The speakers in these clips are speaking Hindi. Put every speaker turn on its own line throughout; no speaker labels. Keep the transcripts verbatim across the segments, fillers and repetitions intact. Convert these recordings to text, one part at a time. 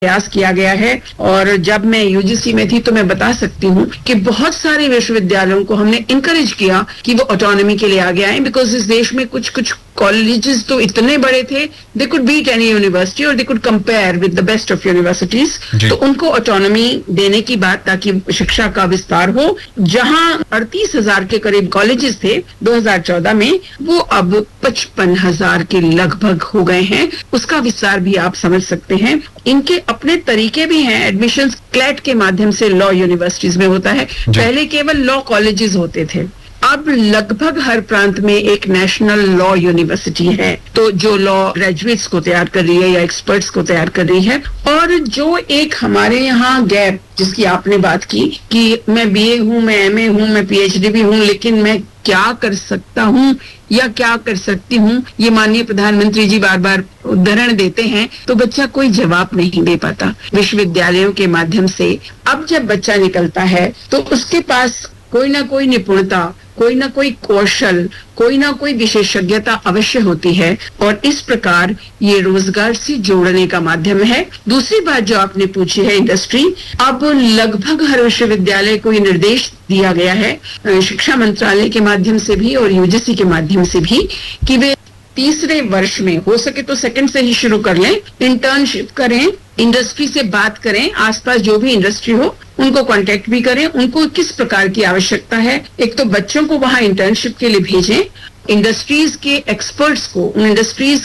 प्रयास किया गया है। और जब मैं यूजीसी में थी तो मैं बता सकती हूँ कि बहुत सारे विश्वविद्यालयों को हमने इनकरेज किया कि वो ऑटोनॉमी के लिए आगे आए, बिकॉज इस देश में कुछ कुछ कॉलेजेस तो इतने बड़े थे, they could beat any university और they could compare with the best of universities. तो उनको ऑटोनॉमी देने की बात, ताकि शिक्षा का विस्तार हो। जहां अड़तीस हजार के करीब कॉलेजेस थे दो हज़ार चौदह में, वो अब पचपन हजार के लगभग हो गए हैं। उसका विस्तार भी आप समझ सकते हैं। इनके अपने तरीके भी हैं। एडमिशंस क्लैट के माध्यम से लॉ यूनिवर्सिटीज में होता है, पहले केवल लॉ कॉलेजेस होते थे, अब लगभग हर प्रांत में एक नेशनल लॉ यूनिवर्सिटी है, तो जो लॉ ग्रेजुएट्स को तैयार कर रही है या एक्सपर्ट्स को तैयार कर रही है। और जो एक हमारे यहाँ गैप जिसकी आपने बात की कि मैं बीए हूँ, मैं एमए हूँ, मैं पीएचडी भी हूँ, लेकिन मैं क्या कर सकता हूँ या क्या कर सकती हूँ, ये माननीय प्रधानमंत्री जी बार बार उदाहरण देते हैं, तो बच्चा कोई जवाब नहीं दे पाता। विश्वविद्यालयों के माध्यम से अब जब बच्चा निकलता है तो उसके पास कोई ना कोई निपुणता, कोई ना कोई कौशल, कोई ना कोई विशेषज्ञता अवश्य होती है, और इस प्रकार ये रोजगार से जोड़ने का माध्यम है। दूसरी बात जो आपने पूछी है इंडस्ट्री, अब लगभग हर विश्वविद्यालय को ये निर्देश दिया गया है शिक्षा मंत्रालय के माध्यम से भी और यूजीसी के माध्यम से भी कि वे तीसरे वर्ष में हो सके तो सेकंड से ही शुरू कर लें, इंटर्नशिप करें, इंडस्ट्री से बात करें, आसपास जो भी इंडस्ट्री हो उनको कांटेक्ट भी करें, उनको किस प्रकार की आवश्यकता है। एक तो बच्चों को वहां इंटर्नशिप के लिए भेजें, इंडस्ट्रीज के एक्सपर्ट्स को, उन इंडस्ट्रीज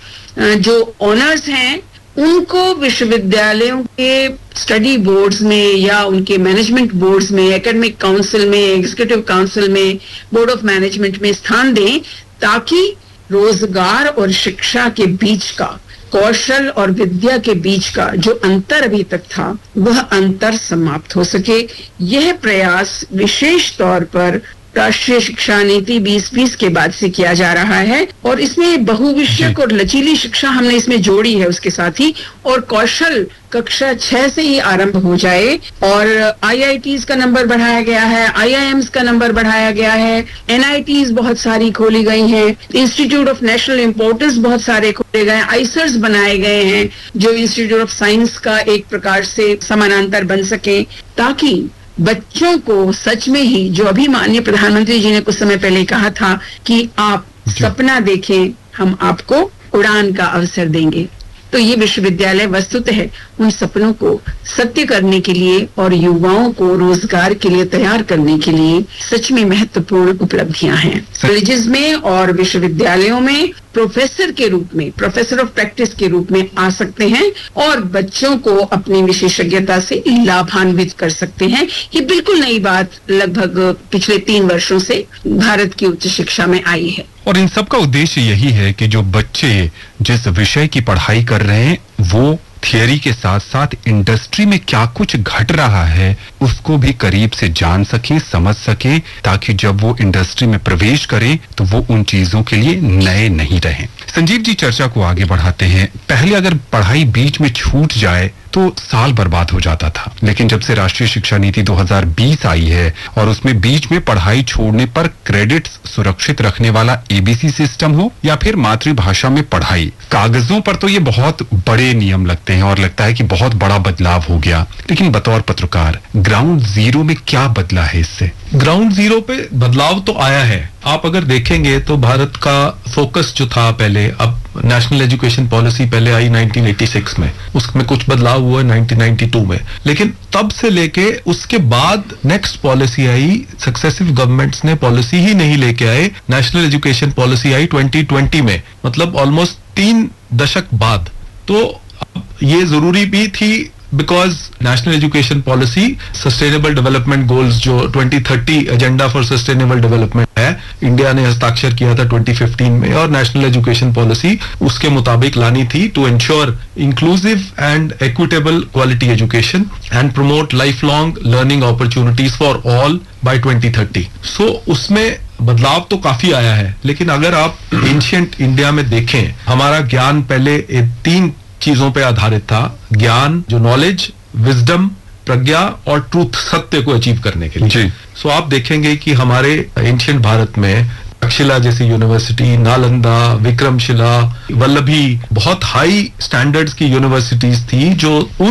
के जो ओनर्स हैं उनको विश्वविद्यालयों के स्टडी बोर्ड्स में या उनके मैनेजमेंट बोर्ड्स में, एकेडमिक काउंसिल में, एग्जीक्यूटिव काउंसिल में, बोर्ड ऑफ मैनेजमेंट में स्थान दें, ताकि रोजगार और शिक्षा के बीच का, कौशल और विद्या के बीच का जो अंतर अभी तक था वह अंतर समाप्त हो सके। यह प्रयास विशेष तौर पर राष्ट्रीय शिक्षा नीति बीस बीस के बाद से किया जा रहा है, और इसमें बहुविषयक और लचीली शिक्षा हमने इसमें जोड़ी है उसके साथ ही, और कौशल कक्षा छह से ही आरंभ हो जाए। और आईआईटीज का नंबर बढ़ाया गया है, आईआईएम्स का नंबर बढ़ाया गया है, एनआईटीज बहुत सारी खोली गई हैं, इंस्टीट्यूट ऑफ नेशनल इम्पोर्टेंस बहुत सारे खोले गए हैं, आईसर्स बनाए गए हैं जो इंस्टीट्यूट ऑफ साइंस का एक प्रकार से समानांतर बन सके, ताकि बच्चों को सच में ही, जो अभी माननीय प्रधानमंत्री जी ने कुछ समय पहले कहा था कि आप सपना देखें, हम आपको उड़ान का अवसर देंगे, तो ये विश्वविद्यालय वस्तुतः उन सपनों को सत्य करने के लिए और युवाओं को रोजगार के लिए तैयार करने के लिए सच में महत्वपूर्ण उपलब्धियां हैं। कॉलेजेस में और विश्वविद्यालयों में प्रोफेसर के रूप में, प्रोफेसर ऑफ प्रैक्टिस के रूप में आ सकते हैं और बच्चों को अपनी विशेषज्ञता से लाभान्वित कर सकते हैं। ये बिल्कुल नई बात लगभग पिछले तीन वर्षों से भारत की उच्च शिक्षा में आई है।
और इन सब का उद्देश्य यही है कि जो बच्चे जिस विषय की पढ़ाई कर रहे हैं वो थियरी के साथ साथ इंडस्ट्री में क्या कुछ घट रहा है उसको भी करीब से जान सकें, समझ सकें, ताकि जब वो इंडस्ट्री में प्रवेश करें तो वो उन चीजों के लिए नए नहीं रहें। संजीव जी, चर्चा को आगे बढ़ाते हैं। पहले अगर पढ़ाई बीच में छूट जाए तो साल बर्बाद हो जाता था, लेकिन जब से राष्ट्रीय शिक्षा नीति दो हज़ार बीस आई है और उसमें बीच में पढ़ाई छोड़ने पर क्रेडिट्स सुरक्षित रखने वाला एबीसी सिस्टम हो या फिर मातृभाषा में पढ़ाई, कागजों पर तो ये बहुत बड़े नियम लगते हैं और लगता है कि बहुत बड़ा बदलाव हो गया, लेकिन बतौर पत्रकार ग्राउंड जीरो में क्या बदला है इससे?
ग्राउंड जीरो पे बदलाव तो आया है। आप अगर देखेंगे तो भारत का फोकस जो था पहले, अब नेशनल एजुकेशन पॉलिसी पहले आई नाइनटीन एटी सिक्स में, उसमें कुछ बदलाव हुआ नाइनटीन नाइंटी टू में, लेकिन तब से लेके उसके बाद नेक्स्ट पॉलिसी आई, सक्सेसिव गवर्नमेंट्स ने पॉलिसी ही नहीं लेके आए, नेशनल एजुकेशन पॉलिसी आई ट्वेंटी ट्वेंटी में, मतलब ऑलमोस्ट तीन दशक बाद। तो ये जरूरी भी थी because national education policy sustainable development goals जो twenty thirty agenda for sustainable development है, इंडिया ने हस्ताक्षर किया था ट्वेंटी फिफ्टीन में, और नेशनल एजुकेशन पॉलिसी उसके मुताबिक लानी थी to ensure inclusive and equitable quality education and promote life long learning opportunities for all by twenty thirty. सो उसमें बदलाव तो काफी आया है, लेकिन अगर आप एंशिएंट इंडिया में देखें, हमारा ज्ञान पहले तीन चीजों पे आधारित था, ज्ञान जो नॉलेज, विजडम, प्रज्ञा और ट्रूथ, सत्य को अचीव करने के लिए। जी। सो आप देखेंगे कि हमारे एंशिएंट भारत में तक्षशिला जैसी यूनिवर्सिटी, नालंदा, विक्रमशिला, वल्लभी, बहुत हाई स्टैंडर्ड्स की यूनिवर्सिटीज थी जो उन